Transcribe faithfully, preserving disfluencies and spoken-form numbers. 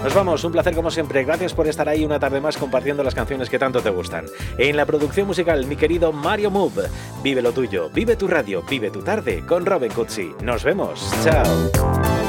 Nos vamos, un placer como siempre. Gracias por estar ahí una tarde más compartiendo las canciones que tanto te gustan. En la producción musical, mi querido Mario Move. Vive lo tuyo, vive tu radio, vive tu tarde con Robin Cutsi. Nos vemos. Chao.